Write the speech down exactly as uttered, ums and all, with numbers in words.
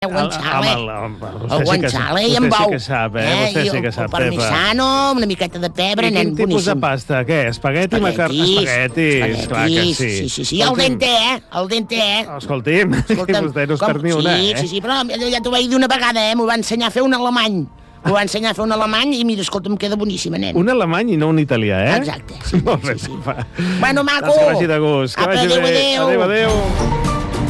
El guanciale, el, el, el, el guanciale i en bou. Vostè sí que sap, eh? Vostè sí que sap, el parmesano, una miqueta de pebre, I nen, quin tipus de boníssim. pasta? Què? Espagueti, macarrons? Espaguetis, clar que sí. Sí, sí, sí, el dente, eh? El dente, eh? Escolti'm, que vostè no es perd ni una, eh? Sí, sí, sí, però ja t'ho vaig dir una vegada, eh? M'ho va ensenyar a fer un alemany. M'ho va ensenyar a fer un alemany i, mira, escolta, em queda boníssima, nen. Un alemany i no un italià, eh? Exacte. Sí, Molt bé, sí, sí. va. Bueno, maco. Doncs que vagi de gust, que Apa, vagi adéu, bé. adéu. Adéu, adéu.